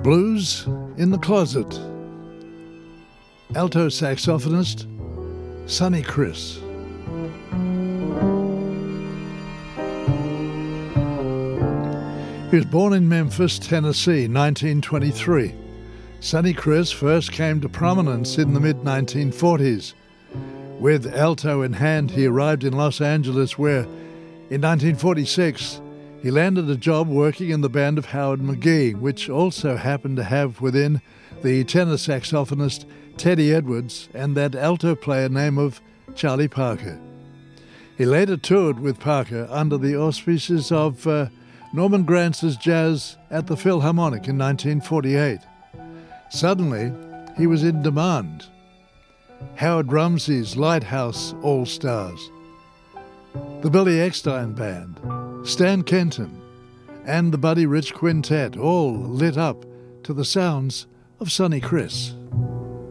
Blues in the Closet. Alto saxophonist Sonny Criss. He was born in Memphis, Tennessee, 1923. Sonny Criss first came to prominence in the mid-1940s. With alto in hand, he arrived in Los Angeles where, in 1946, he landed a job working in the band of Howard McGhee, which also happened to have within the tenor saxophonist Teddy Edwards and that alto player name of Charlie Parker. He later toured with Parker under the auspices of Norman Grantz's Jazz at the Philharmonic in 1948. Suddenly, he was in demand. Howard Rumsey's Lighthouse All-Stars, the Billy Eckstine Band, Stan Kenton, and the Buddy Rich Quintet all lit up to the sounds of Sonny Criss.